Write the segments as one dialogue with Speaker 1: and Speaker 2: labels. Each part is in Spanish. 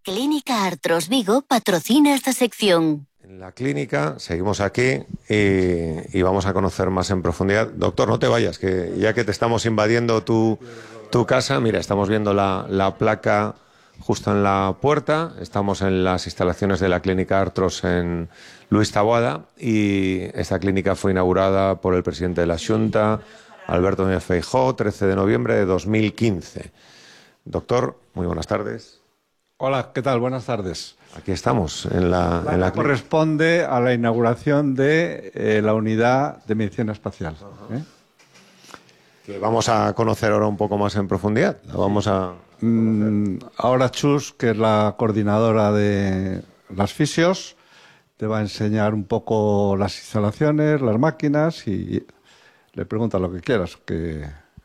Speaker 1: Clínica Artros Vigo patrocina esta sección.
Speaker 2: En la clínica seguimos aquí y vamos a conocer más en profundidad. Doctor, no te vayas, que ya que te estamos invadiendo tu casa, mira, estamos viendo la placa justo en la puerta. Estamos en las instalaciones de la clínica Artros en Luis Taboada y esta clínica fue inaugurada por el presidente de la Xunta, Alberto Núñez Feijóo, 13 de noviembre de 2015. Doctor, muy buenas tardes.
Speaker 3: Hola, ¿qué tal? Buenas tardes.
Speaker 2: Aquí estamos, en la
Speaker 3: corresponde a la inauguración de la unidad de medicina espacial.
Speaker 2: Que vamos a conocer ahora un poco más en profundidad. Vamos a...
Speaker 3: Ahora Chus, que es la coordinadora de las fisios, te va a enseñar un poco las instalaciones, las máquinas y le pregunta lo que quieras, que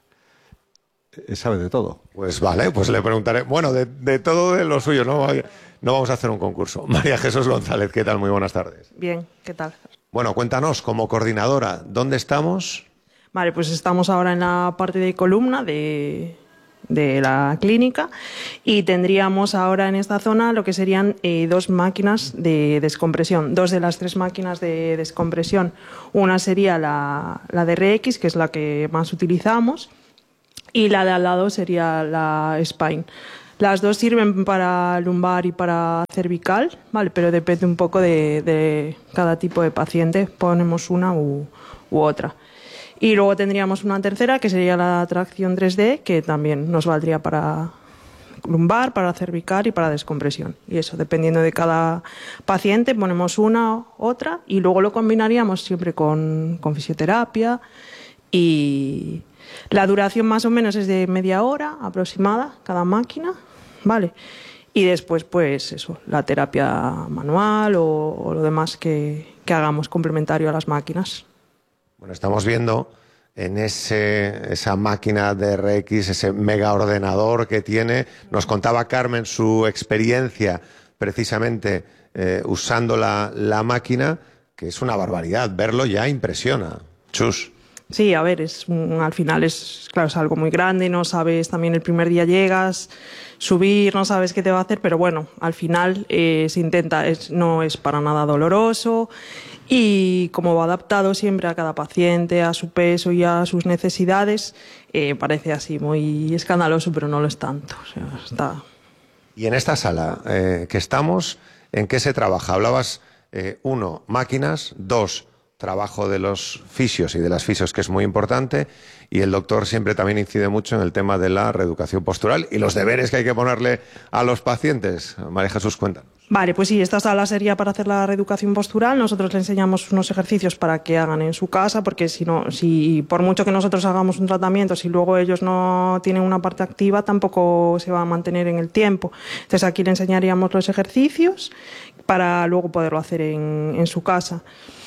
Speaker 3: sabe de todo.
Speaker 2: Pues vale, pues le preguntaré. Bueno, de todo de lo suyo, ¿no? No vamos a hacer un concurso. María Jesús González, ¿qué tal? Muy buenas tardes.
Speaker 4: Bien, ¿qué tal?
Speaker 2: Bueno, cuéntanos, como coordinadora, ¿dónde estamos?
Speaker 4: Vale, pues estamos ahora en la parte de columna de la clínica y tendríamos ahora en esta zona lo que serían dos máquinas de descompresión, dos de las tres máquinas de descompresión. Una sería la DRX, que es la que más utilizamos, y la de al lado sería la Spine. Las dos sirven para lumbar y para cervical, ¿vale? Pero depende un poco de cada tipo de paciente, ponemos una u otra. Y luego tendríamos una tercera, que sería la tracción 3D, que también nos valdría para lumbar, para cervical y para descompresión. Y eso, dependiendo de cada paciente, ponemos una u otra y luego lo combinaríamos siempre con fisioterapia. Y la duración más o menos es de media hora aproximada cada máquina, ¿vale? Y después, pues eso, la terapia manual o lo demás que hagamos complementario a las máquinas.
Speaker 2: Bueno, estamos viendo en esa máquina de RX, ese mega ordenador que tiene. Nos contaba Carmen su experiencia precisamente usando la máquina, que es una barbaridad. Verlo ya impresiona. Chus.
Speaker 4: Sí, a ver, al final es algo muy grande, no sabes, también el primer día llegas, subir, no sabes qué te va a hacer, pero bueno, al final se intenta, no es para nada doloroso y como va adaptado siempre a cada paciente, a su peso y a sus necesidades, parece así muy escandaloso, pero no lo es tanto. O sea, está...
Speaker 2: Y en esta sala que estamos, ¿en qué se trabaja? Hablabas, uno, máquinas, dos, trabajo de los fisios y de las fisios, que es muy importante, y el doctor siempre también incide mucho en el tema de la reeducación postural y los deberes que hay que ponerle a los pacientes. María Jesús, cuéntanos.
Speaker 4: Vale, pues sí, esta sala sería para hacer la reeducación postural. Nosotros le enseñamos unos ejercicios para que hagan en su casa, porque si por mucho que nosotros hagamos un tratamiento, si luego ellos no tienen una parte activa, tampoco se va a mantener en el tiempo. Entonces aquí le enseñaríamos los ejercicios para luego poderlo hacer en su casa.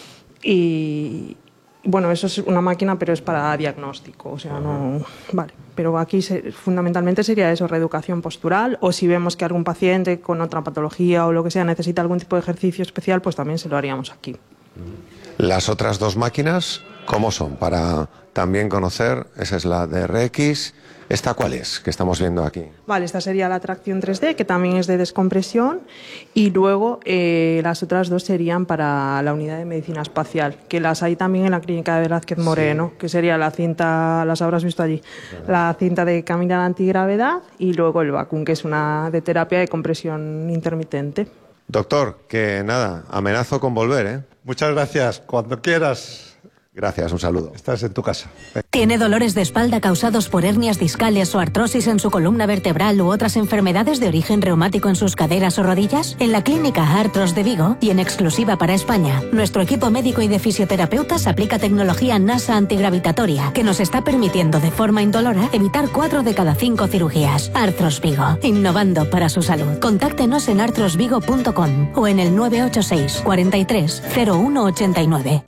Speaker 4: Y bueno, eso es una máquina, pero es para diagnóstico, o sea, no... Vale, pero aquí fundamentalmente sería eso, reeducación postural, o si vemos que algún paciente con otra patología o lo que sea necesita algún tipo de ejercicio especial, pues también se lo haríamos aquí.
Speaker 2: Las otras dos máquinas, ¿cómo son? Para también conocer, esa es la DRX. ¿Esta cuál es, que estamos viendo aquí?
Speaker 4: Vale, esta sería la tracción 3D, que también es de descompresión, y luego las otras dos serían para la unidad de medicina espacial, que las hay también en la clínica de Velázquez Moreno, sí, que sería la cinta, las habrás visto allí, la cinta de caminada antigravedad y luego el vacún, que es una de terapia de compresión intermitente.
Speaker 2: Doctor, que nada, amenazo con volver, ¿eh?
Speaker 3: Muchas gracias, cuando quieras.
Speaker 2: Gracias, un saludo.
Speaker 3: Estás en tu casa.
Speaker 5: ¿Tiene dolores de espalda causados por hernias discales o artrosis en su columna vertebral u otras enfermedades de origen reumático en sus caderas o rodillas? En la clínica Artros de Vigo, y en exclusiva para España, nuestro equipo médico y de fisioterapeutas aplica tecnología NASA antigravitatoria que nos está permitiendo de forma indolora evitar 4 de cada 5 cirugías. Artros Vigo, innovando para su salud. Contáctenos en artrosvigo.com o en el 986 43 0189.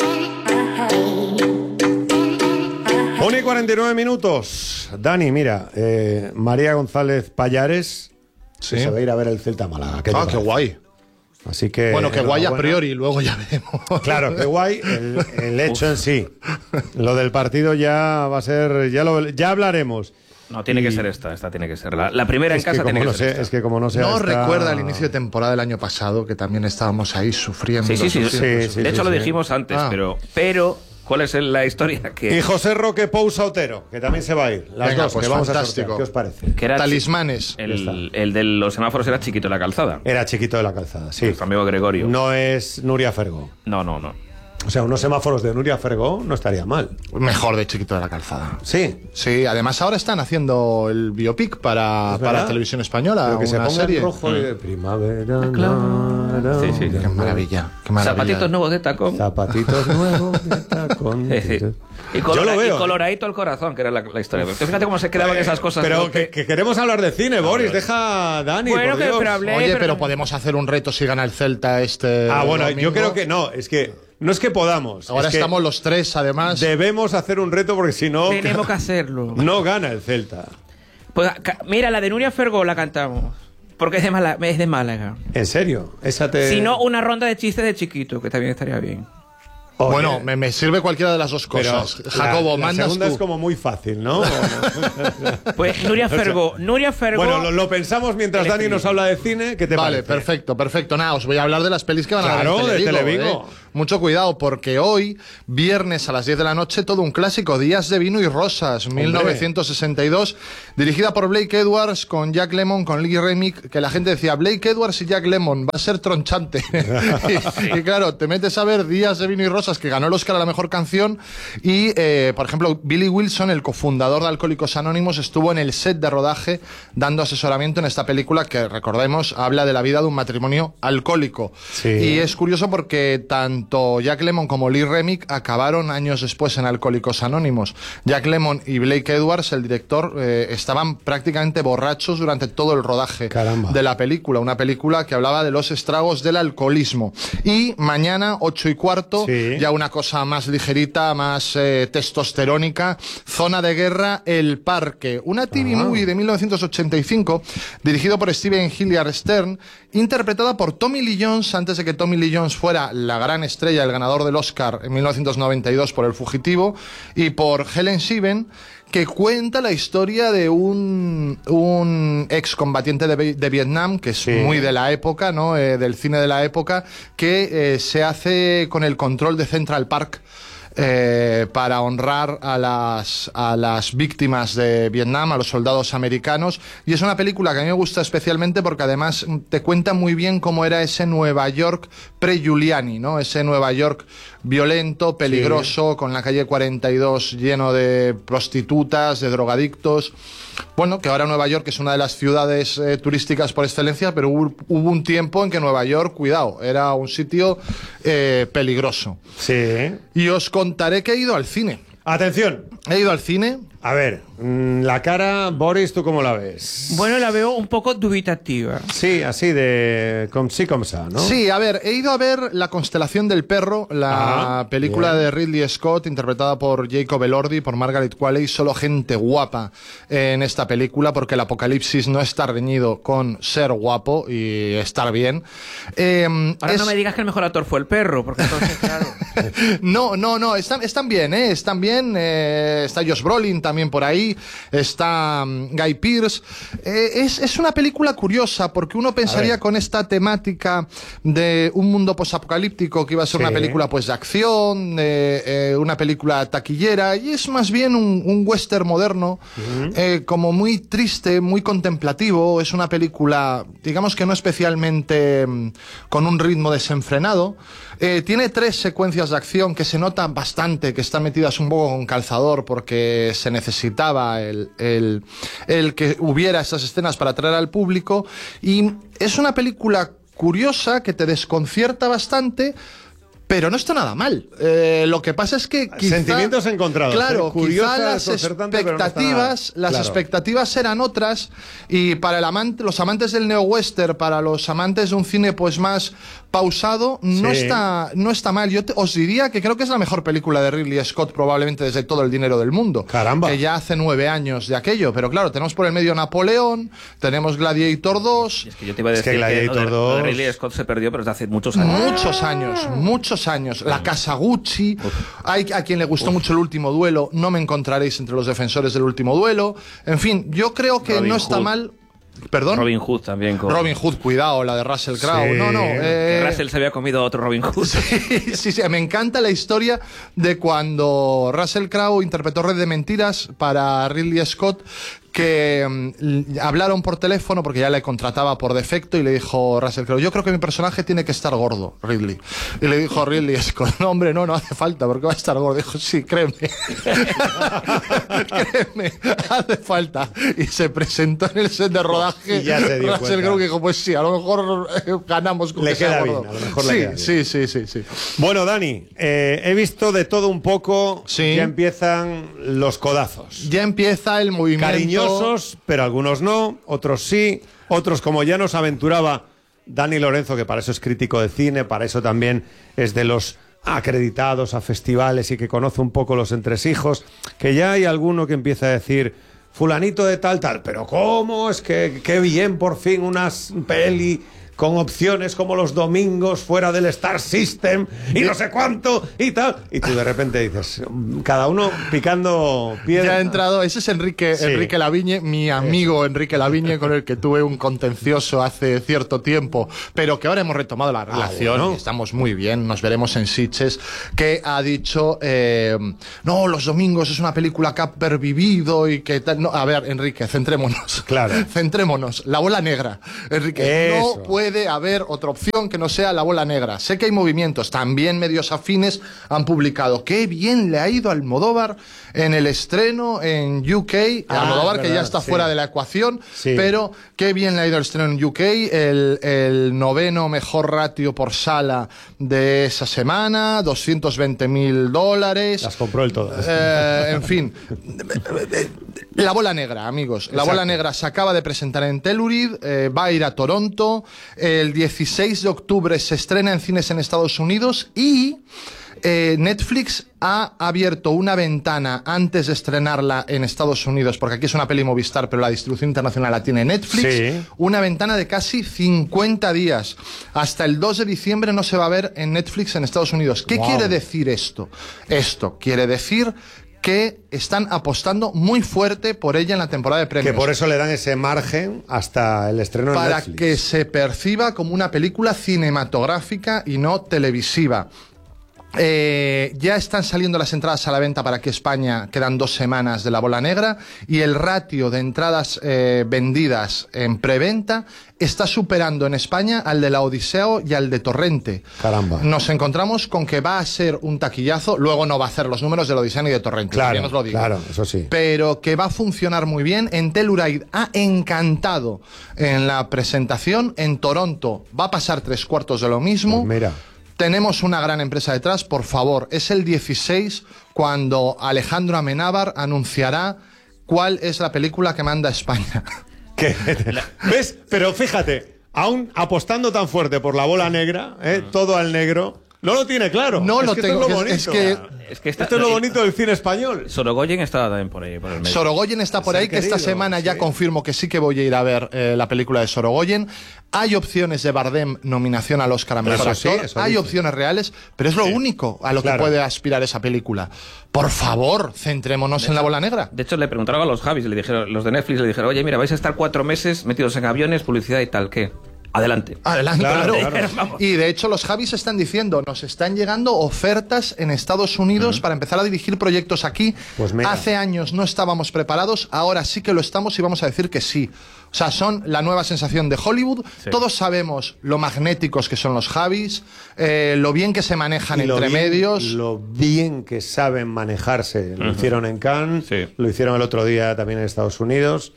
Speaker 2: 1 y 49 minutos. Dani, mira, María González Pallares, sí, se va a ir a ver el Celta Málaga.
Speaker 6: Qué guay.
Speaker 2: Así que...
Speaker 6: Bueno, qué guay a priori, luego ya veremos.
Speaker 2: Claro, qué guay el hecho en sí. Lo del partido ya va a ser... Ya hablaremos.
Speaker 7: No, tiene que ser esta tiene que ser. La primera en casa tiene que ser esta.
Speaker 2: Es que como no sea
Speaker 6: No
Speaker 2: esta-
Speaker 6: recuerda el inicio de temporada del año pasado, que también estábamos ahí sufriendo.
Speaker 7: Sí.
Speaker 2: sí,
Speaker 7: De hecho, lo
Speaker 2: sí.
Speaker 7: dijimos antes,
Speaker 6: Ah.
Speaker 7: pero ¿cuál es la historia?
Speaker 2: Y José Roque Pousa Otero, que también se va a ir. Las
Speaker 6: Venga,
Speaker 2: dos,
Speaker 6: pues
Speaker 2: que vamos a
Speaker 6: fantástico.
Speaker 2: sortear. ¿Qué os parece?
Speaker 7: Que era
Speaker 6: Talismanes.
Speaker 7: el de los semáforos era Chiquito de la Calzada.
Speaker 2: Era Chiquito de la Calzada, sí.
Speaker 7: Nuestro amigo Gregorio.
Speaker 2: No es Nuria Fergó.
Speaker 7: No.
Speaker 2: O sea, unos semáforos de Nuria Fergó no estaría mal.
Speaker 6: Mejor de Chiquito de la Calzada.
Speaker 2: Sí.
Speaker 6: Sí, además ahora están haciendo el biopic para
Speaker 2: ¿Es verdad?
Speaker 6: Televisión Española,
Speaker 2: Pero que se
Speaker 6: una
Speaker 2: ponga
Speaker 6: serie.
Speaker 2: en rojo y de primavera.
Speaker 7: Sí.
Speaker 6: Qué maravilla, qué maravilla.
Speaker 7: Zapatitos nuevos de tacón.
Speaker 2: Zapatitos nuevos de tacón.
Speaker 7: Y
Speaker 2: Yo lo veo.
Speaker 7: y coloradito el corazón, que era la historia. Pero fíjate cómo se quedaban esas cosas.
Speaker 2: Pero
Speaker 7: ¿no?
Speaker 2: que queremos hablar de cine, Boris. Deja a Dani,
Speaker 4: Bueno,
Speaker 2: por
Speaker 4: que-
Speaker 2: Dios.
Speaker 4: pero hablé-
Speaker 6: Oye,
Speaker 4: pero-
Speaker 6: pero podemos hacer un reto si gana el Celta este.
Speaker 2: Bueno,
Speaker 6: domingo.
Speaker 2: yo creo que no. Es que no es que podamos.
Speaker 6: Ahora
Speaker 2: es que
Speaker 6: estamos los tres, además.
Speaker 2: debemos hacer un reto porque si no,
Speaker 7: Tenemos que hacerlo.
Speaker 2: no gana el Celta.
Speaker 7: Pues, mira, la de Nuria Fergó la cantamos. Porque es de Málaga.
Speaker 2: ¿En serio? Esa te...
Speaker 7: Si no, una ronda de chistes de Chiquito, que también estaría bien.
Speaker 2: Oye,
Speaker 6: Bueno, me sirve cualquiera de las dos
Speaker 2: pero
Speaker 6: cosas. Jacobo,
Speaker 2: la
Speaker 6: mandas
Speaker 2: segunda
Speaker 6: tú.
Speaker 2: es como muy fácil, ¿no?
Speaker 7: Pues Nuria Fergó.
Speaker 2: Bueno, lo pensamos mientras Dani nos habla de cine. ¿Qué te
Speaker 6: Vale,
Speaker 2: parece?
Speaker 6: perfecto. Nada, os voy a hablar de las pelis que van a
Speaker 2: Claro,
Speaker 6: dar
Speaker 2: de
Speaker 6: en
Speaker 2: Televigo.
Speaker 6: Mucho cuidado, porque hoy, viernes a las 10 de la noche, todo un clásico, Días de vino y rosas, 1962, dirigida por Blake Edwards, con Jack Lemmon, con Lee Remick, que la gente decía, Blake Edwards y Jack Lemmon, va a ser tronchante. y claro, te metes a ver Días de vino y rosas, que ganó el Oscar a la mejor canción, y, por ejemplo, Billy Wilson, el cofundador de Alcohólicos Anónimos, estuvo en el set de rodaje dando asesoramiento en esta película que, recordemos, habla de la vida de un matrimonio alcohólico.
Speaker 2: Sí.
Speaker 6: Y es curioso porque tanto Jack Lemmon como Lee Remick acabaron años después en Alcohólicos Anónimos. Jack Lemmon y Blake Edwards, el director, estaban prácticamente borrachos durante todo el rodaje
Speaker 2: Caramba.
Speaker 6: de la película. Una película que hablaba de los estragos del alcoholismo. Y mañana, 8:15,
Speaker 2: Sí.
Speaker 6: ya una cosa más ligerita, más testosterónica, Zona de Guerra, El Parque. Una TV movie de 1985, dirigido por Steven Hilliard Stern, interpretada por Tommy Lee Jones, antes de que Tommy Lee Jones fuera la gran estrella, el ganador del Oscar en 1992 por El Fugitivo, y por Helen Shiven, que cuenta la historia de un excombatiente de Vietnam, que es
Speaker 2: Sí.
Speaker 6: muy de la época, ¿no? Del cine de la época, que se hace con el control de Central Park, para honrar a las víctimas de Vietnam, a los soldados americanos. Y es una película que a mí me gusta especialmente porque además te cuenta muy bien cómo era ese Nueva York pre-Giuliani, ¿no? Ese Nueva York violento, peligroso, con la calle 42 lleno de prostitutas, de drogadictos. Bueno, que ahora Nueva York es una de las ciudades turísticas por excelencia, pero hubo un tiempo en que Nueva York, cuidado, era un sitio peligroso.
Speaker 2: Sí.
Speaker 6: Y os contaré que he ido al cine.
Speaker 2: Atención.
Speaker 6: He ido al cine.
Speaker 2: A ver, la cara, Boris, ¿tú cómo la ves?
Speaker 7: Bueno, la veo un poco dubitativa.
Speaker 2: Sí, así de... sí, como ça, ¿no?
Speaker 6: Sí, a ver, he ido a ver La constelación del perro, la película
Speaker 2: bien.
Speaker 6: de Ridley Scott, interpretada por Jacob Elordi, por Margaret Qualley. Solo gente guapa en esta película, porque el apocalipsis no está reñido con ser guapo y estar bien.
Speaker 7: Ahora no me digas que el mejor actor fue el perro, porque entonces, claro.
Speaker 6: No, están bien, ¿eh? Están bien. Está Josh Brolin también por ahí. Está Guy Pearce. Es una película curiosa porque uno pensaría con esta temática de un mundo posapocalíptico que iba a ser
Speaker 2: Sí.
Speaker 6: una película pues de acción, una película taquillera, y es más bien un western moderno, como muy triste, muy contemplativo. Es una película, digamos que no especialmente con un ritmo desenfrenado. Tiene 3 secuencias de acción que se notan bastante, que están metidas un poco con calzador porque se necesitaba el que hubiera esas escenas para atraer al público. Y es una película curiosa que te desconcierta bastante, pero no está nada mal. Lo que pasa es que quizá,
Speaker 2: Sentimientos encontrados.
Speaker 6: claro,
Speaker 2: Curiosa,
Speaker 6: quizá las
Speaker 2: desconcertante, pero no está nada
Speaker 6: expectativas,
Speaker 2: mal. Claro.
Speaker 6: expectativas eran otras, y para los amantes del neo-western, para los amantes de un cine pues más pausado, no
Speaker 2: Sí.
Speaker 6: está mal. Yo os diría que creo que es la mejor película de Ridley Scott probablemente desde Todo el dinero del mundo.
Speaker 2: Caramba.
Speaker 6: Que ya hace 9 años de aquello, pero claro, tenemos por el medio Napoleón, tenemos Gladiator 2,
Speaker 7: Es que yo te iba a
Speaker 2: Es que
Speaker 7: decir
Speaker 2: Gladiator
Speaker 7: lo de
Speaker 2: 2.
Speaker 7: Ridley Scott se perdió, pero desde hace muchos años.
Speaker 6: muchos muchos años. La Casa Gucci, hay a quien le gustó mucho El Último Duelo, no me encontraréis entre los defensores del Último Duelo. En fin, yo creo que no está mal. ¿Perdón?
Speaker 7: Robin Hood también.
Speaker 6: Robin Hood, cuidado, la de Russell Crowe.
Speaker 2: Sí.
Speaker 6: No.
Speaker 7: Que Russell se había comido a otro Robin Hood.
Speaker 6: Sí, me encanta la historia de cuando Russell Crowe interpretó Red de Mentiras para Ridley Scott, que hablaron por teléfono porque ya le contrataba por defecto y le dijo Russell Crowe, yo creo que mi personaje tiene que estar gordo, Ridley. Y le dijo Ridley Scott, no hombre, no hace falta porque va a estar gordo. Dijo, sí, créeme. Créeme, hace falta. Y se presentó en el set de rodaje.
Speaker 2: Y ya se dio
Speaker 6: Russell
Speaker 2: cuenta.
Speaker 6: Crowe dijo, pues sí, a lo mejor ganamos con
Speaker 2: Le
Speaker 6: que sea
Speaker 2: queda
Speaker 6: gordo.
Speaker 2: bien, a lo mejor le queda bien.
Speaker 6: Sí.
Speaker 2: Bueno, Dani, he visto de todo un poco.
Speaker 6: Sí.
Speaker 2: Ya empiezan los codazos.
Speaker 6: Ya empieza el movimiento.
Speaker 2: Cariñosos, pero algunos no, otros sí, otros como ya nos aventuraba Dani Lorenzo, que para eso es crítico de cine, para eso también es de los acreditados a festivales y que conoce un poco los entresijos, que ya hay alguno que empieza a decir fulanito de tal, pero ¿cómo? Es que qué bien por fin una peli con opciones como los domingos fuera del Star System y no sé cuánto y tal. Y tú de repente dices, cada uno picando piedra.
Speaker 6: Ya ha entrado, ese es Enrique Lavigne, mi amigo Enrique Lavigne, con el que tuve un contencioso hace cierto tiempo, pero que ahora hemos retomado la relación,
Speaker 2: bueno.
Speaker 6: y estamos muy bien, nos veremos en Sitges, que ha dicho, no, los domingos es una película que ha pervivido y que tal. No, a ver, Enrique, centrémonos.
Speaker 2: Claro.
Speaker 6: Centrémonos. La bola negra. Enrique,
Speaker 2: Eso.
Speaker 6: no puede haber otra opción que no sea la bola negra. Sé que hay movimientos, también medios afines han publicado qué bien le ha ido a Almodóvar en el estreno en UK. Almodóvar, que ya está fuera de la ecuación, pero qué bien le ha ido el estreno en UK, el noveno mejor ratio por sala de esa semana, $220,000.
Speaker 2: Las compró el todo.
Speaker 6: En fin, la bola negra, amigos. La bola negra se acaba de presentar en Telluride, va a ir a Toronto. El 16 de octubre se estrena en cines en Estados Unidos y Netflix ha abierto una ventana antes de estrenarla en Estados Unidos, porque aquí es una peli Movistar, pero la distribución internacional la tiene Netflix.
Speaker 2: Sí.
Speaker 6: Una ventana de casi 50 días. Hasta el 2 de diciembre no se va a ver en Netflix en Estados Unidos. ¿Qué quiere decir esto? Esto quiere decir que están apostando muy fuerte por ella en la temporada de premios.
Speaker 2: Que por eso le dan ese margen hasta el estreno en Netflix.
Speaker 6: Para que se perciba como una película cinematográfica y no televisiva. Ya están saliendo las entradas a la venta para que España, quedan 2 semanas de la bola negra, y el ratio de entradas vendidas en preventa está superando en España al de la Odiseo y al de Torrente.
Speaker 2: Caramba.
Speaker 6: Nos encontramos con que va a ser un taquillazo, luego no va a hacer los números de la Odiseo ni de Torrente, también os lo digo.
Speaker 2: Claro, eso sí.
Speaker 6: Pero que va a funcionar muy bien. En Telluride ha encantado en la presentación. En Toronto va a pasar 3/4 de lo mismo.
Speaker 2: Pues mira.
Speaker 6: Tenemos una gran empresa detrás, por favor. Es el 16 cuando Alejandro Amenábar anunciará cuál es la película que manda a España.
Speaker 2: ¿Qué? ¿Ves? Pero fíjate, aún apostando tan fuerte por la bola negra, todo al negro, no lo tiene claro.
Speaker 6: No
Speaker 2: es
Speaker 6: lo
Speaker 2: que
Speaker 6: tengo.
Speaker 2: Esto es lo bonito. Esto es lo bonito del cine español.
Speaker 7: Sorogoyen estaba también por ahí, por el medio.
Speaker 6: Sorogoyen está por ahí, que esta semana ya confirmo que sí que voy a ir a ver la película de Sorogoyen. Hay opciones de Bardem, nominación al Oscar a Mejor Actor. Hay opciones reales, pero es lo único a lo que puede aspirar esa película. Por favor, centrémonos en la bola negra.
Speaker 7: De hecho, le preguntaron a los Javis, le dijeron, los de Netflix le dijeron, oye, mira, vais a estar 4 meses metidos en aviones, publicidad y tal, ¿qué? Adelante.
Speaker 6: Adelante,
Speaker 2: Claro.
Speaker 6: Y de hecho los Javis están diciendo, nos están llegando ofertas en Estados Unidos para empezar a dirigir proyectos aquí.
Speaker 2: Pues mira.
Speaker 6: Hace años no estábamos preparados, ahora sí que lo estamos y vamos a decir que sí. O sea, son la nueva sensación de Hollywood.
Speaker 7: Sí.
Speaker 6: Todos sabemos lo magnéticos que son los Javis, lo bien que se manejan
Speaker 2: Y
Speaker 6: entre medios.
Speaker 2: Lo bien que saben manejarse. Lo hicieron en Cannes,
Speaker 7: Sí.
Speaker 2: lo hicieron el otro día también en Estados Unidos.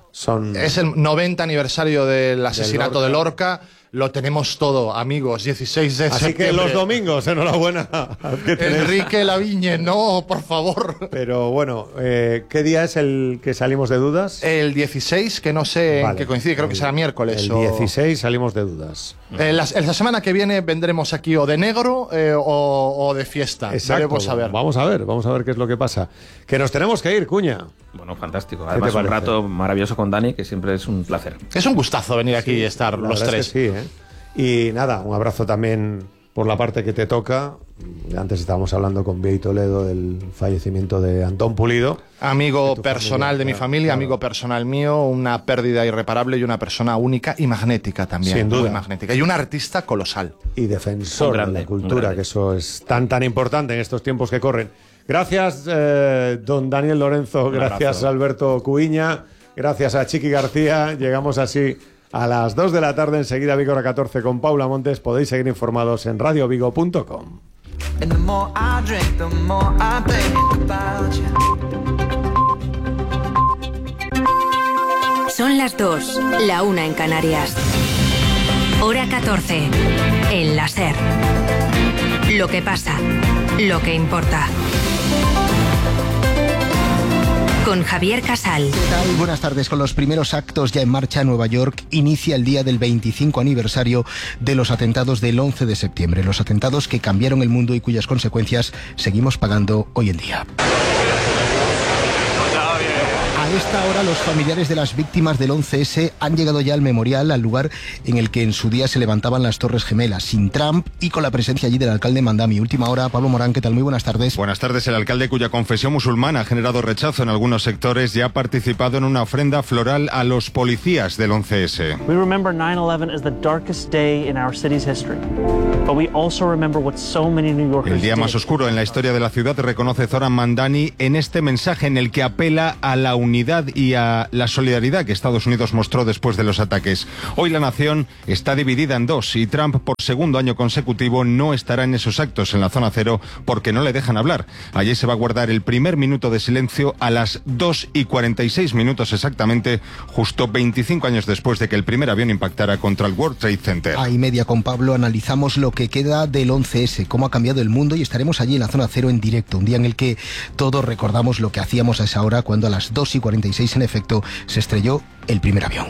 Speaker 6: Es el 90 aniversario del asesinato de Lorca. Lo tenemos todo, amigos. 16 de
Speaker 2: Así
Speaker 6: septiembre.
Speaker 2: que los domingos, enhorabuena. que tenéis.
Speaker 6: Enrique Lavigne, no, por favor.
Speaker 2: Pero bueno, ¿qué día es el que salimos de dudas?
Speaker 6: El 16, que no sé en
Speaker 2: Vale.
Speaker 6: qué coincide, creo que será miércoles.
Speaker 2: El
Speaker 6: o-
Speaker 2: 16 salimos de dudas.
Speaker 6: La semana que viene vendremos aquí o de negro o de fiesta. Veremos a ver.
Speaker 2: Vamos a ver qué es lo que pasa. Que nos tenemos que ir, Cuña.
Speaker 7: Bueno, fantástico.
Speaker 2: te
Speaker 7: Además, un
Speaker 2: parece?
Speaker 7: rato maravilloso con Dani, que siempre es un placer.
Speaker 6: Es un gustazo venir aquí y estar
Speaker 2: La
Speaker 6: los
Speaker 2: verdad
Speaker 6: tres.
Speaker 2: es que sí, ¿eh? Y nada, un abrazo también por la parte que te toca. Antes estábamos hablando con Bea y Toledo del fallecimiento de Antón Pulido.
Speaker 6: Amigo personal de mi familia,
Speaker 2: claro.
Speaker 6: Amigo personal mío, una pérdida irreparable y una persona única y magnética también.
Speaker 2: Sin duda.
Speaker 6: Muy magnética. Y un artista colosal.
Speaker 2: Y defensor
Speaker 7: grande,
Speaker 2: de la cultura, que eso es tan importante en estos tiempos que corren. Gracias, don Daniel Lorenzo, gracias Alberto Cuiña, gracias a Chiqui García. Llegamos así a las 2 de la tarde, enseguida Vigo Hora 14 con Paula Montes. Podéis seguir informados en radiovigo.com.
Speaker 8: And the more I drink, the more I think about you.
Speaker 9: Son las 2, la 1 en Canarias. Hora 14, en la SER. Lo que pasa, lo que importa. Con Javier Casal.
Speaker 10: ¿Qué tal? Buenas tardes. Con los primeros actos ya en marcha, Nueva York inicia el día del 25 aniversario de los atentados del 11 de septiembre. Los atentados que cambiaron el mundo y cuyas consecuencias seguimos pagando hoy en día. A esta hora los familiares de las víctimas del 11S han llegado ya al memorial, al lugar en el que en su día se levantaban las Torres Gemelas, sin Trump y con la presencia allí del alcalde Mandami. Última hora, Pablo Morán, ¿qué tal? Muy buenas tardes.
Speaker 11: Buenas tardes. El alcalde, cuya confesión musulmana ha generado rechazo en algunos sectores, ya ha participado en una ofrenda floral a los policías del 11S.
Speaker 12: We remember 9/11 as the darkest day in our city's history. But we also remember what so many New Yorkers
Speaker 11: El día más
Speaker 12: did.
Speaker 11: oscuro en la historia de la ciudad, reconoce Zoran Mandani en este mensaje en el que apela a la unidad y a la solidaridad que Estados Unidos mostró después de los ataques. Hoy la nación está dividida en dos y Trump por segundo año consecutivo no estará en esos actos en la zona cero porque no le dejan hablar. Allí se va a guardar el primer minuto de silencio a las 2:46 exactamente, justo 25 años después de que el primer avión impactara contra el World Trade Center.
Speaker 10: A y media con Pablo analizamos lo que queda del 11S, cómo ha cambiado el mundo, y estaremos allí en la zona cero en directo, un día en el que todos recordamos lo que hacíamos a esa hora cuando a las 2:46 en efecto se estrelló el primer avión.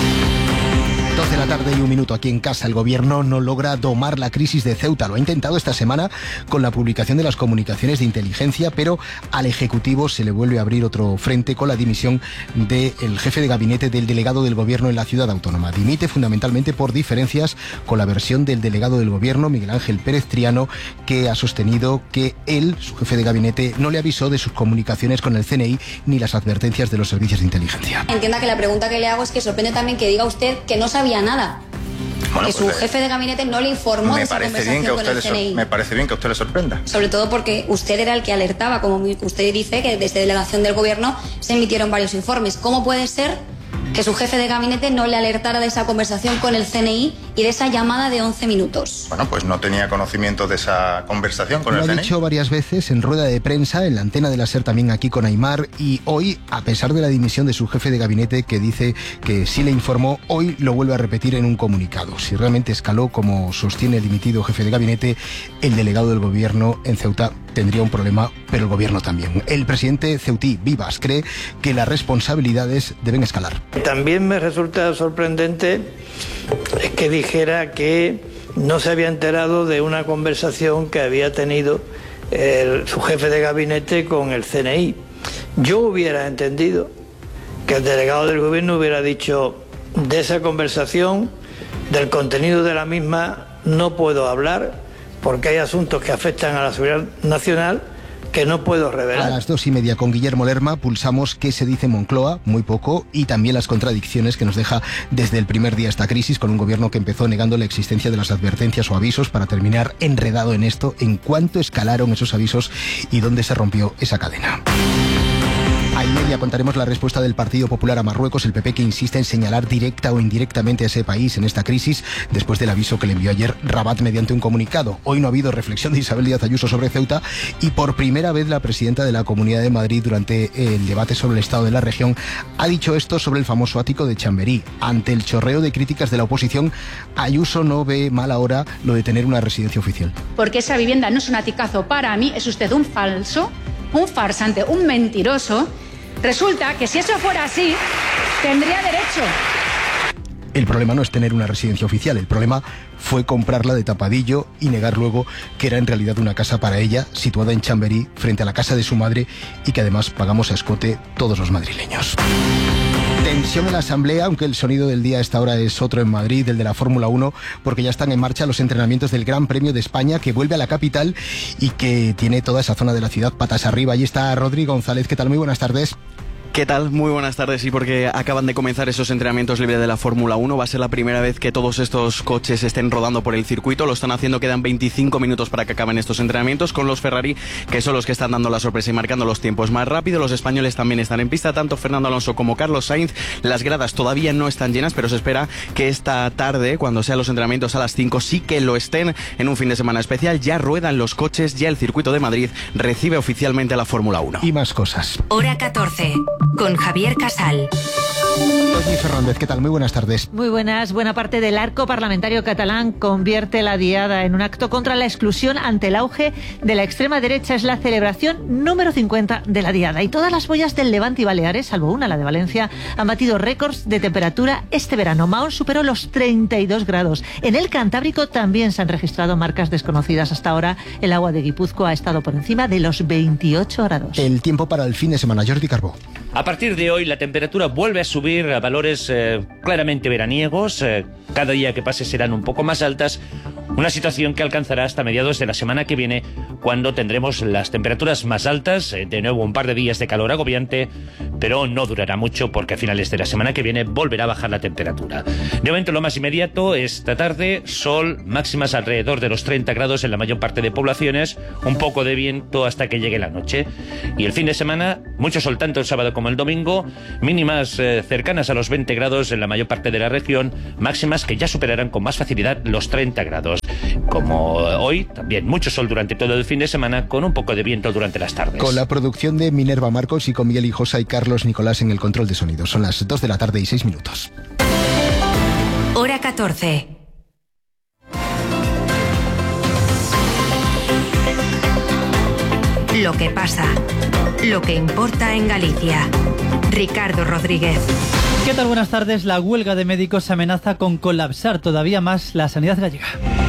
Speaker 10: 12 de la tarde y un minuto aquí en casa. El gobierno no logra domar la crisis de Ceuta. Lo ha intentado esta semana con la publicación de las comunicaciones de inteligencia, pero al Ejecutivo se le vuelve a abrir otro frente con la dimisión del jefe de gabinete del delegado del gobierno en la ciudad autónoma. Dimite fundamentalmente por diferencias con la versión del delegado del gobierno, Miguel Ángel Pérez Triano, que ha sostenido que él, su jefe de gabinete, no le avisó de sus comunicaciones con el CNI ni las advertencias de los servicios de inteligencia.
Speaker 13: Entienda que la pregunta que le hago es que sorprende también que diga usted que no sabía nada.
Speaker 14: Bueno,
Speaker 13: que su jefe de gabinete no le informó de esa conversación con el CNI.
Speaker 14: Me parece bien que a usted le sorprenda.
Speaker 13: Sobre todo porque usted era el que alertaba, como usted dice, que desde delegación del gobierno se emitieron varios informes. ¿Cómo puede ser que su jefe de gabinete no le alertara de esa conversación con el CNI y de esa llamada de 11 minutos?
Speaker 14: Bueno, pues no tenía conocimiento de esa conversación con el CNI.
Speaker 10: Lo ha dicho varias veces en rueda de prensa, en la antena de la SER también aquí con Aimar, y hoy, a pesar de la dimisión de su jefe de gabinete, que dice que sí le informó, hoy lo vuelve a repetir en un comunicado. Si realmente escaló, como sostiene el dimitido jefe de gabinete, el delegado del gobierno en Ceuta tendría un problema, pero el gobierno también. El presidente ceutí, Vivas, cree que las responsabilidades deben escalar.
Speaker 15: También me resulta sorprendente que dijera que no se había enterado de una conversación que había tenido su jefe de gabinete con el CNI. Yo hubiera entendido que el delegado del gobierno hubiera dicho: de esa conversación, del contenido de la misma, no puedo hablar porque hay asuntos que afectan a la seguridad nacional que no puedo revelar.
Speaker 10: A las 2:30 con Guillermo Lerma pulsamos qué se dice en Moncloa, muy poco, y también las contradicciones que nos deja desde el primer día esta crisis, con un gobierno que empezó negando la existencia de las advertencias o avisos para terminar enredado en esto, en cuánto escalaron esos avisos y dónde se rompió esa cadena. A y media contaremos la respuesta del Partido Popular a Marruecos, el PP, que insiste en señalar directa o indirectamente a ese país en esta crisis después del aviso que le envió ayer Rabat mediante un comunicado. Hoy no ha habido reflexión de Isabel Díaz Ayuso sobre Ceuta y por primera vez la presidenta de la Comunidad de Madrid, durante el debate sobre el estado de la región, ha dicho esto sobre el famoso ático de Chamberí. Ante el chorreo de críticas de la oposición, Ayuso no ve mal ahora lo de tener una residencia oficial.
Speaker 16: Porque esa vivienda no es un aticazo para mí, es usted un falso, un farsante, un mentiroso. Resulta que si eso fuera así, tendría derecho.
Speaker 10: El problema no es tener una residencia oficial, el problema fue comprarla de tapadillo y negar luego que era en realidad una casa para ella, situada en Chamberí, frente a la casa de su madre, y que además pagamos a escote todos los madrileños. Tensión en la Asamblea, aunque el sonido del día a esta hora es otro en Madrid, el de la Fórmula 1, porque ya están en marcha los entrenamientos del Gran Premio de España, que vuelve a la capital y que tiene toda esa zona de la ciudad patas arriba. Allí está Rodrigo González. ¿Qué tal? Muy buenas tardes.
Speaker 17: ¿Qué tal? Muy buenas tardes. Sí, porque acaban de comenzar esos entrenamientos libres de la Fórmula 1. Va a ser la primera vez que todos estos coches estén rodando por el circuito. Lo están haciendo, quedan 25 minutos para que acaben estos entrenamientos con los Ferrari, que son los que están dando la sorpresa y marcando los tiempos más rápido. Los españoles también están en pista, tanto Fernando Alonso como Carlos Sainz. Las gradas todavía no están llenas, pero se espera que esta tarde, cuando sean los entrenamientos a las 5, sí que lo estén en un fin de semana especial. Ya ruedan los coches, ya el circuito de Madrid recibe oficialmente a la Fórmula 1.
Speaker 10: Y más cosas.
Speaker 9: Hora 14, con Javier Casal.
Speaker 10: Toñi Fernández, ¿qué tal? Muy buenas tardes.
Speaker 18: Muy buenas. Buena parte del arco parlamentario catalán convierte la Diada en un acto contra la exclusión ante el auge de la extrema derecha. Es la celebración número 50 de la Diada. Y todas las boyas del Levante y Baleares, salvo una, la de Valencia, han batido récords de temperatura este verano. Mahón superó los 32 grados. En el Cantábrico también se han registrado marcas desconocidas hasta ahora. El agua de Guipúzcoa ha estado por encima de los 28 grados.
Speaker 10: El tiempo para el fin de semana, Jordi Carbó.
Speaker 19: A partir de hoy la temperatura vuelve a subir a valores claramente veraniegos. Cada día que pase serán un poco más altas. Una situación que alcanzará hasta mediados de la semana que viene, cuando tendremos las temperaturas más altas. De nuevo un par de días de calor agobiante, pero no durará mucho porque a finales de la semana que viene volverá a bajar la temperatura. De momento lo más inmediato, esta tarde, sol, máximas alrededor de los 30 grados en la mayor parte de poblaciones, un poco de viento hasta que llegue la noche. Y el fin de semana, mucho sol tanto el sábado como el domingo, mínimas cercanas a los 20 grados en la mayor parte de la región, máximas que ya superarán con más facilidad los 30 grados. Como hoy, también mucho sol durante todo el fin de semana, con un poco de viento durante las tardes.
Speaker 10: Con la producción de Minerva Marcos y con Miguel Hijosa y Carlos Nicolás en el control de sonido. Son las 2 de la tarde y 6 minutos.
Speaker 9: Hora 14. Lo que pasa, lo que importa en Galicia. Ricardo Rodríguez.
Speaker 20: ¿Qué tal? Buenas tardes. La huelga de médicos amenaza con colapsar todavía más la sanidad gallega.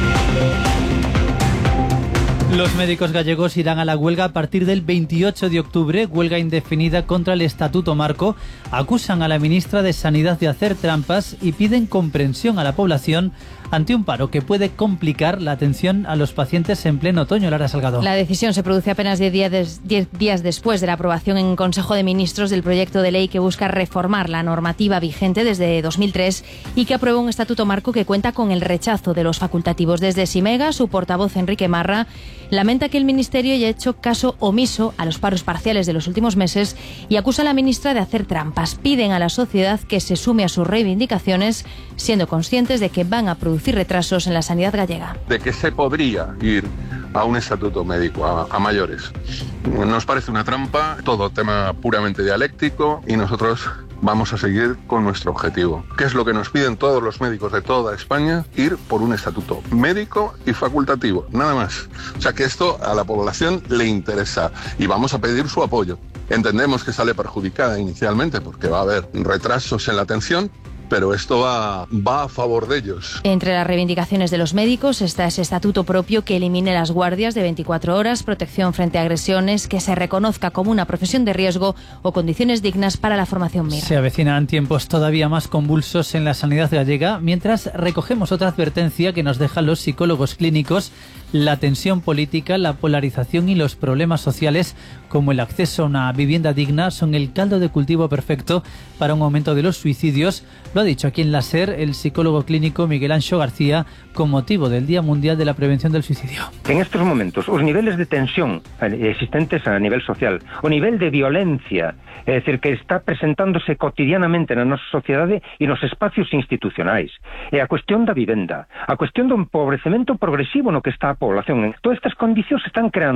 Speaker 20: Los médicos gallegos irán a la huelga a partir del 28 de octubre, huelga indefinida contra el Estatuto Marco. Acusan a la ministra de Sanidad de hacer trampas y piden comprensión a la población ante un paro que puede complicar la atención a los pacientes en pleno otoño. Lara Salgado.
Speaker 21: La decisión se produce apenas 10 días después de la aprobación en Consejo de Ministros del proyecto de ley que busca reformar la normativa vigente desde 2003 y que aprueba un estatuto marco que cuenta con el rechazo de los facultativos. Desde Simega, su portavoz Enrique Marra lamenta que el Ministerio haya hecho caso omiso a los paros parciales de los últimos meses y acusa a la ministra de hacer trampas. Piden a la sociedad que se sume a sus reivindicaciones, siendo conscientes de que van a producir retrasos en la sanidad gallega.
Speaker 22: De que se podría ir a un estatuto médico a mayores. Nos parece una trampa, todo tema puramente dialéctico, y nosotros vamos a seguir con nuestro objetivo, que es lo que nos piden todos los médicos de toda España: ir por un estatuto médico y facultativo, nada más. O sea que esto a la población le interesa y vamos a pedir su apoyo. Entendemos que sale perjudicada inicialmente porque va a haber retrasos en la atención, pero esto va a favor de ellos.
Speaker 21: Entre las reivindicaciones de los médicos está ese estatuto propio que elimine las guardias de 24 horas, protección frente a agresiones, que se reconozca como una profesión de riesgo o condiciones dignas para la formación MIR.
Speaker 20: Se avecinan tiempos todavía más convulsos en la sanidad gallega, mientras recogemos otra advertencia que nos dejan los psicólogos clínicos: la tensión política, la polarización y los problemas sociales, como el acceso a una vivienda digna, son el caldo de cultivo perfecto para un aumento de los suicidios. Lo ha dicho aquí en la SER el psicólogo clínico Miguel Anxo García con motivo del Día Mundial de la Prevención del Suicidio.
Speaker 23: En estos momentos, os niveles de tensión existentes a nivel social, o nivel de violencia, é dicir, que está presentándose cotidianamente na nosa sociedade e nos espacios institucionais. E a cuestión da vivenda, a cuestión do empobrecemento progresivo no que está a población. Todas estas condicións están creando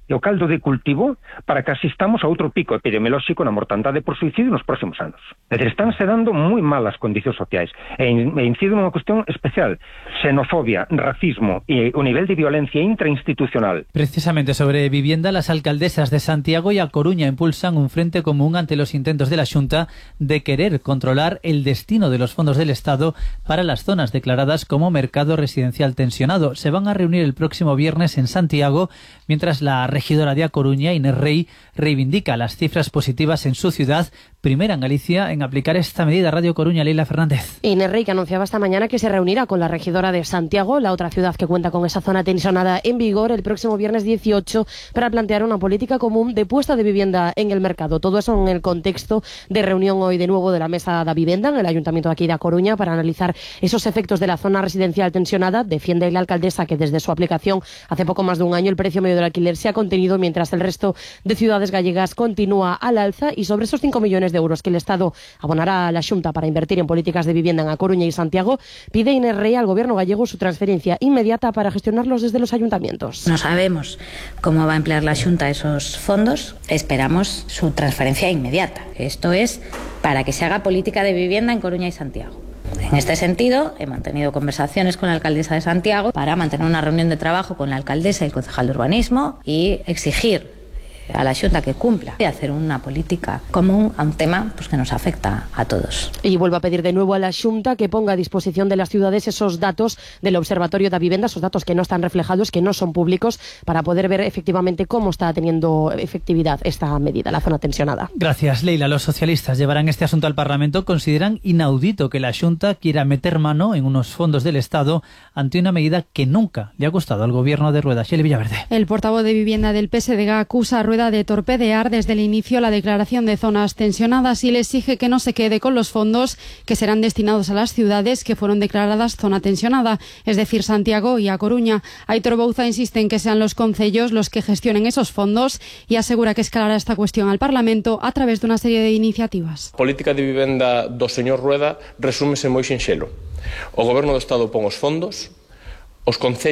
Speaker 23: o caldo de cultivo para que asistamos a outro pico epidemiolóxico na mortandade por suicidio nos próximos anos. É dicir, estánse dando moi malas condicións sociais e incide nunha cuestión especial: xenofobia, racismo e o nivel de violencia intrainstitucional.
Speaker 20: Precisamente sobre vivienda, las alcaldesas de Santiago y A Coruña impulsan un frente común ante los intentos de la Xunta de querer controlar el destino de los fondos del Estado para las zonas declaradas como mercado residencial tensionado. Se van a reunir el próximo viernes en Santiago, mientras la regidora de A Coruña, Inés Rey, reivindica las cifras positivas en su ciudad, primera en Galicia en aplicar esta medida. Radio Coruña, Leila Fernández.
Speaker 1: Inés Rey, que anunciaba esta mañana que se reunirá con la regidora de Santiago, la otra ciudad que cuenta con esa zona tensionada en vigor, el próximo viernes 18 para plantear una política común de puesta de vivienda en el mercado. Todo eso en el contexto de reunión hoy de nuevo de la Mesa de Vivienda en el Ayuntamiento de aquí de A Coruña para analizar esos efectos de la zona residencial tensionada. Defiende la alcaldesa que desde su aplicación hace poco más de un año el precio medio del alquiler se ha contenido, mientras el resto de ciudades gallegas continúa al alza. Y sobre esos 5 millones de euros que el Estado abonará a la Xunta para invertir en políticas de vivienda en A Coruña y Santiago, pide Inés Rey al Gobierno gallego su transferencia inmediata para gestionarlos desde los ayuntamientos.
Speaker 3: No sabemos cómo va a emplear la Xunta esos fondos, esperamos su transferencia inmediata. Esto es para que se haga política de vivienda en Coruña y Santiago. En este sentido, he mantenido conversaciones con la alcaldesa de Santiago para mantener una reunión de trabajo con la alcaldesa y el concejal de urbanismo y exigir a la Xunta que cumpla y hacer una política común a un tema que nos afecta a todos.
Speaker 1: Y vuelvo a pedir de nuevo a la Xunta que ponga a disposición de las ciudades esos datos del Observatorio da Vivienda, esos datos que no están reflejados, que no son públicos, para poder ver efectivamente cómo está teniendo efectividad esta medida, la zona tensionada.
Speaker 20: Gracias, Leila. Los socialistas llevarán este asunto al Parlamento. Consideran inaudito que la Xunta quiera meter mano en unos fondos del Estado ante una medida que nunca le ha gustado al gobierno de Rueda. Shelley Villaverde.
Speaker 5: El portavoz de Vivienda del PSDG acusa a Rueda de torpedear desde el inicio la declaración de zonas tensionadas y le exige que no se quede con los fondos que serán destinados a las ciudades que fueron declaradas zona tensionada, es decir, Santiago y A Coruña. Aitor Bouza insiste en que sean los concellos los que gestionen esos fondos y asegura que escalará esta cuestión al Parlamento a través de una serie de iniciativas.
Speaker 24: A política de vivenda do señor Rueda resúmese moi sinxelo. O Goberno do Estado pon os fondos, os concellos